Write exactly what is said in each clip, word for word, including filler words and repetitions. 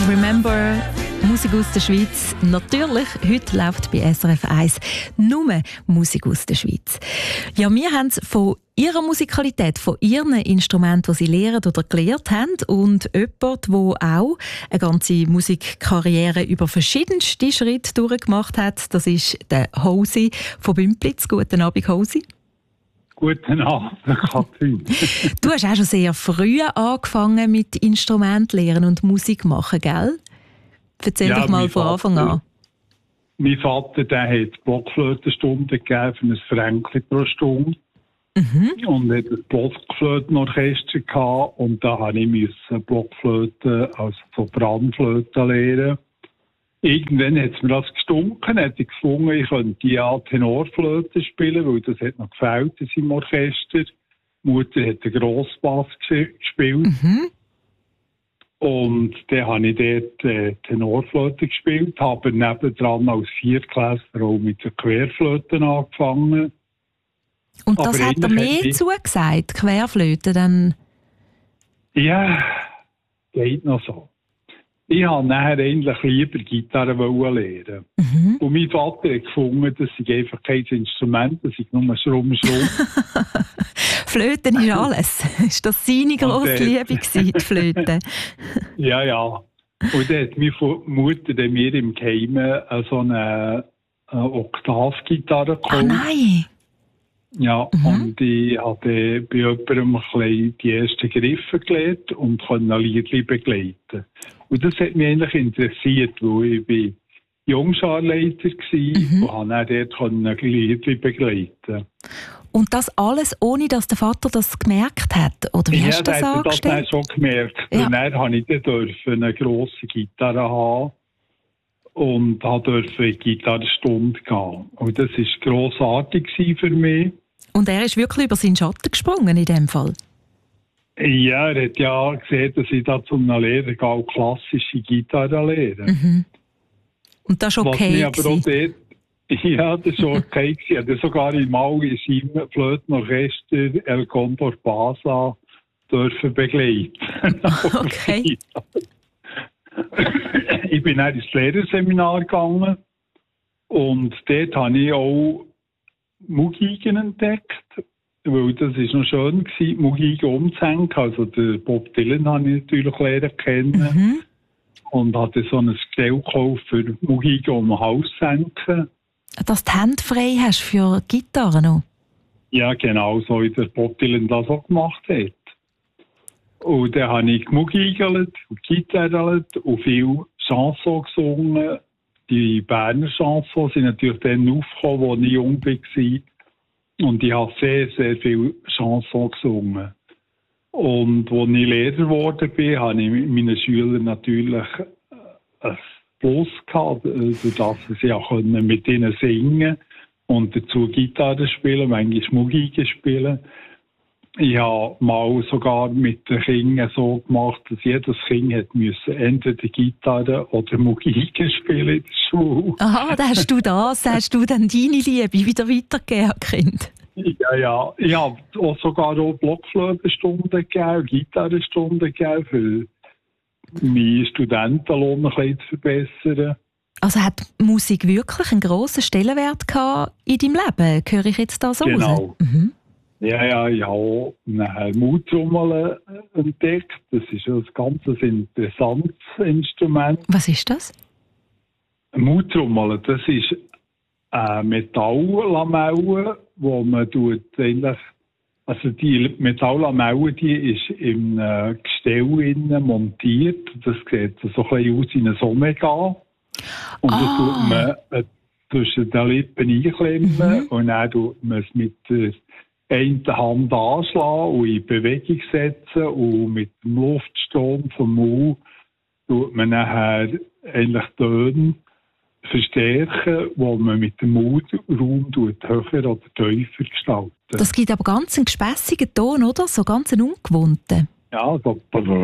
Remember, Musik aus der Schweiz. Natürlich, heute läuft bei S R F eins nur Musik aus der Schweiz. Ja, wir haben es von ihrer Musikalität, von ihren Instrumenten, die sie lehren oder gelernt haben, und jemand, der auch eine ganze Musikkarriere über verschiedenste Schritte durchgemacht hat, das ist der Hosi von Bümplitz. Guten Abend, Hosi. Guten Abend, Katrin. Du hast auch schon sehr früh angefangen mit Instrument lernen und Musik machen, gell? Erzähl Ja, doch mal von Anfang an. Mein Vater, der hat Blockflötenstunden gegeben für ein Fränkli pro Stunde. Mhm. Und hat ein Blockflötenorchester gehabt. Und da musste ich Blockflöte als Sopranflöte lernen. Irgendwann hat es mir das gestunken, hätte ich gefunden, ich könnte ja Tenorflöte spielen, weil das hat noch gefällt in seinem Orchester. Die Mutter hat den Grossbass gespielt. Mhm. Und dann habe ich dort äh, Tenorflöte gespielt, habe nebendran als Viertklässler auch mit der Querflöte angefangen. Und das aber hat er mehr ich... zugesagt, Querflöte dann? Ja, geht noch so. Ich wollte nachher eigentlich lieber Gitarre lernen. Mhm. Und mein Vater hat gefunden, das sei einfach kein Instrument, das sei nur Schrumm, Schrumm. Flöten ist alles. Ist das seine grosse Liebe gewesen, die Flöte? Ja, ja. Und dann hat meine Mutter mir im Geheimen so eine, eine Oktavgitarre gekauft. Ah, nein! Ja, mhm. Und ich hatte bei jemandem ein bisschen die ersten Griffe gelernt und konnte ein Liedchen begleiten. Und das hat mich eigentlich interessiert, weil ich bin Jungscharleiter war mhm. und konnte dann dort ein Liedchen begleiten. Und das alles, ohne dass der Vater das gemerkt hat? Oder wie ja, hast du das angestellt? Ja, das hat er schon gemerkt. Ja. Und dann durfte ich dann eine grosse Gitarre haben und durfte in die Gitarrenstunde gehen. Und das war grossartig für mich. Und er ist wirklich über seinen Schatten gesprungen in dem Fall? Ja, er hat ja gesehen, dass ich da zum Lehrer gehe, auch klassische Gitarre lehre. Mhm. Und das war okay? Aber auch dort, ja, das war okay. Ich hatte sogar mal in seinem Flötenorchester El Condor Basa dürfen begleiten. Okay. Ich bin dann ins Lehrerseminar gegangen und dort habe ich auch Mugigen entdeckt, weil das ist noch schön gewesen, Mugigen umzuhängen. Also den Bob Dylan habe ich natürlich lernen kennen mhm. und hatte so ein Gestell gekauft für Mugigen um den Hals zu hängen. Dass du die Hände frei hast für Gitarre noch? Ja, genau, so wie der Bob Dylan das auch gemacht hat. Und dann habe ich gemugigelt und gitarrelt und viel Chanson gesungen. Die Berner Chansons sind natürlich dann aufgekommen, als ich jung war. Und ich habe sehr, sehr viel Chansons gesungen. Und als ich Lehrer geworden bin, habe ich mit meinen Schülern natürlich ein Plus gehabt, dass sie auch mit ihnen singen und dazu Gitarre spielen, manchmal Mugigen spielen. Ich habe mal sogar mit den Kindern so gemacht, dass jedes Kind hat müssen entweder Gitarre oder Mugigen spielen in der Schule. Aha, dann hast du das, hast du dann deine Liebe wieder weitergegeben, Kind? Ja, ja. Ich habe auch sogar auch Blockflötenstunden gegeben, Gitarrenstunden gegeben, für meinen Studentenlohn ein bisschen zu verbessern. Also hat Musik wirklich einen grossen Stellenwert gehabt in deinem Leben? Höre ich jetzt da so genau. raus? Mhm. Ja, ja, ich habe eine Mundtrommel entdeckt. Das ist ein ganz interessantes Instrument. Was ist das? Eine Mundtrommel, das ist eine Metalllamelle, wo man tut eigentlich, also die Metalllamelle, die ist im Gestell innen montiert. Das sieht so ein bisschen aus wie ein Omega. Und ah. das tut man zwischen den Lippen einklemmen mhm. und dann tut man es mit der eine Hand anschlagen und in Bewegung setzen und mit dem Luftstrom vom Mund tut man nachher eigentlich Töne verstärken, wo man mit dem Mundraum höher oder tiefer gestalten. Das gibt aber ganz einen gespässigen Ton, oder? So ganz einen ungewohnten. Ja, so.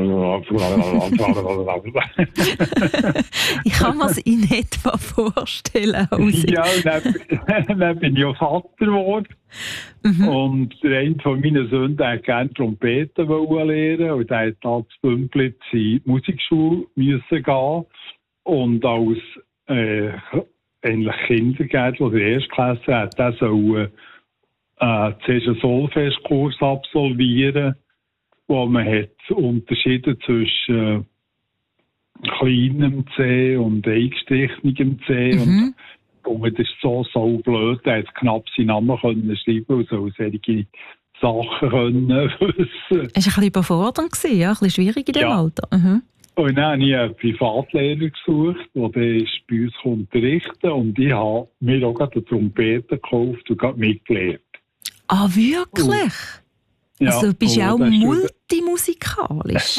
Ich kann mir es in etwa vorstellen. Hausi. Ja, und dann, dann bin ich auch Vater geworden. Mhm. Und der eine von meinen Söhnen wollte gerne Trompete lernen. Und der hat als Bümplitz in die Musikschule müssen gehen. Und als äh, eigentlich Kindergärtler oder Erstklasse hat er so äh, zuerst einen Solfestkurs absolvieren, wo man hat unterschieden zwischen äh, kleinem C und eingestrichenem C. Mhm. Und, und das ist so, so blöd, er hat knapp seinen Namen können schreiben und so solche Sachen können wissen. Es war ein bisschen überfordernd, ja? Ein bisschen schwierig in diesem ja. Alter. Mhm. Und dann habe ich einen Privatlehrer gesucht, der bei uns unterrichten. Und ich habe mir auch eine Trompete gekauft und gerade mitgelernt. Ah, wirklich? Und, ja, also bist du auch multimusikalisch?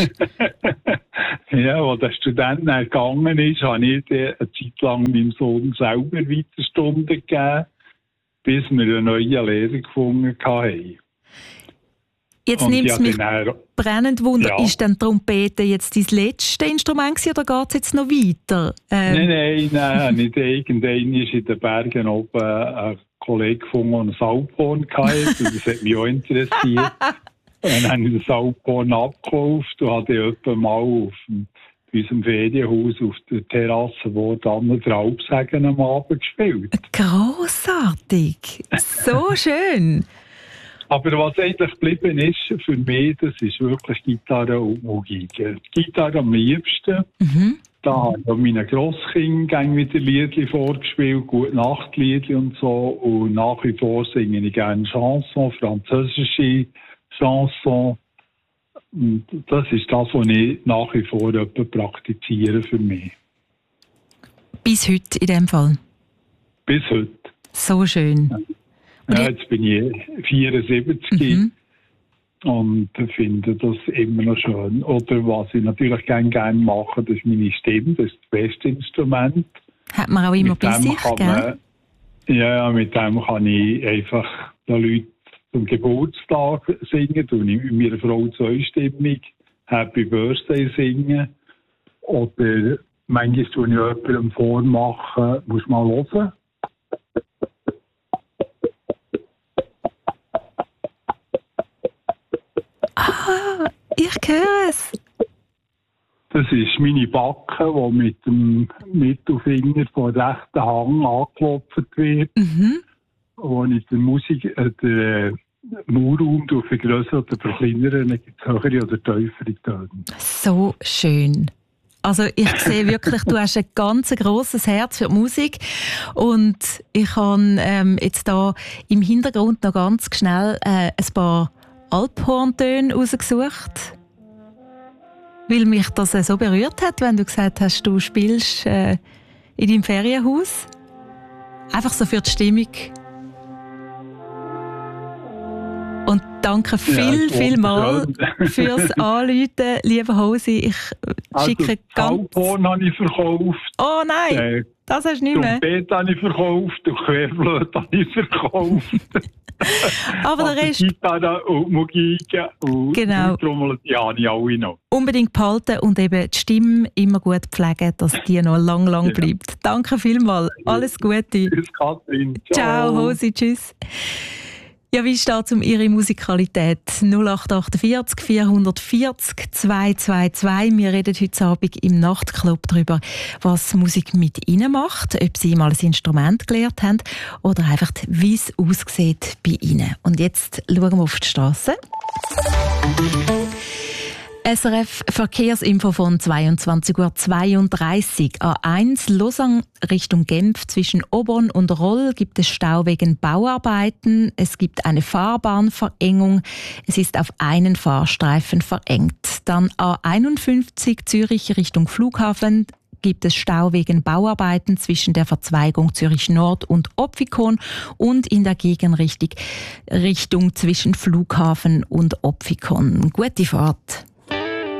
Ja, als der Student dann gegangen ist, habe ich eine Zeit lang meinem Sohn selber Weiterstunden gegeben, bis wir einen neuen Lehrer gefunden haben. Jetzt nimmt es mich dann brennend Wunder, ja. Ist denn Trompete jetzt dein letztes Instrument gewesen, oder geht es jetzt noch weiter? Ähm. Nein, nein, nein, nicht irgendwann ist in den Bergen oben ein Kollege gefunden, der ein Alphorn hatte, und das hat mich auch interessiert. Und dann habe ich das Alphorn abgekauft und habe etwa mal auf dem, unserem Ferienhaus auf der Terrasse, wo dann der Alpsägen am Abend gespielt. Grossartig! So schön! Aber was eigentlich geblieben ist für mich, das ist wirklich Gitarre und Musik. Gitarre am liebsten. Mhm. Da habe ich meinen Grosskindern wieder Liedchen vorgespielt, Gute-Nacht-Liedchen und so. Und nach wie vor singe ich gerne Chanson, französische Chanson. Und das ist das, was ich nach wie vor praktiziere für mich. Bis heute in dem Fall? Bis heute. So schön. Ja. Ja, jetzt bin ich vierundsiebzig mhm. und finde das immer noch schön. Oder was ich natürlich gerne, gerne mache, das ist meine Stimme, das ist das beste Instrument. Hat man auch immer bei sich, gell? Ja, mit dem kann ich einfach den Leuten zum Geburtstag singen und ich mit meiner Frau zweistimmig Happy Birthday singen. Oder manchmal tue ich jemandem vormachen, muss mal hören. Ah, ich höre es. Das ist meine Backe, die mit dem Mittelfinger vom rechten Hang angeklopft wird. Mhm. Wo ich den Musik, äh, den Murraum vergrößere oder verkleinere, dann gibt es höhere oder tiefere Töne. So schön. Also ich sehe wirklich, du hast ein ganz grosses Herz für die Musik und ich habe ähm, jetzt da im Hintergrund noch ganz schnell äh, ein paar Alphorntöne rausgesucht, weil mich das so berührt hat, wenn du gesagt hast, du spielst äh, in deinem Ferienhaus. Einfach so für die Stimmung. Und danke viel, ja, viel mal fürs Anrufen, lieber Hausi. Ich schicke also, ganz... Alphorn habe ich verkauft. Oh nein, äh, das hast du nicht mehr. Trompete habe ich verkauft und Querflöte habe ich verkauft. Aber der Rest... Gitarre und Musik und genau. Trommel, die habe ich alle noch. Unbedingt behalten und eben die Stimme immer gut pflegen, dass die noch lang, lang ja. bleibt. Danke vielmals. Alles Gute. Tschüss, Katrin. Ciao, Ciao Hausi. Tschüss. Ja, wie steht es um Ihre Musikalität? null acht vierundachtzig, vierhundertvierzig, zweihundertzweiundzwanzig. Wir reden heute Abend im Nachtclub darüber, was Musik mit Ihnen macht, ob Sie mal ein Instrument gelernt haben oder einfach, wie es aussieht bei Ihnen. Und jetzt schauen wir auf die Straße. S R F Verkehrsinfo von zweiundzwanzig Uhr zweiunddreißig. A eins Lausanne Richtung Genf zwischen Obon und Roll gibt es Stau wegen Bauarbeiten. Es gibt eine Fahrbahnverengung. Es ist auf einen Fahrstreifen verengt. Dann A einundfünfzig Zürich Richtung Flughafen gibt es Stau wegen Bauarbeiten zwischen der Verzweigung Zürich Nord und Opfikon und in der Gegenrichtung Richtung zwischen Flughafen und Opfikon. Gute Fahrt.